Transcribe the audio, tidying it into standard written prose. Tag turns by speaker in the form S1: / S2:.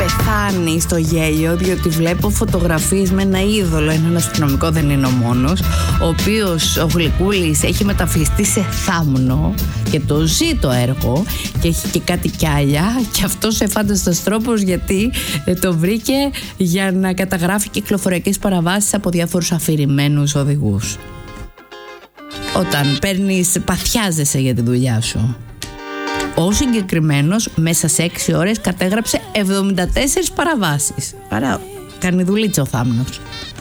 S1: πεθάνει στο γέλιο, διότι βλέπω φωτογραφίες με ένα είδωλο, έναν αστυνομικό, δεν είναι ο μόνος, ο οποίος ο Γλυκούλης έχει μεταφιστεί σε θάμνο και το ζει το έργο και έχει και κάτι κι άλλα, και αυτός εφάνταστος τρόπος γιατί το βρήκε για να καταγράφει κυκλοφοριακές παραβάσεις από διάφορους αφηρημένους οδηγούς. Όταν παθιάζεσαι για τη δουλειά σου. Ο συγκεκριμένος μέσα σε 6 ώρες κατέγραψε 74 παραβάσεις. Άρα κάνει δουλίτσα ο θάμνος.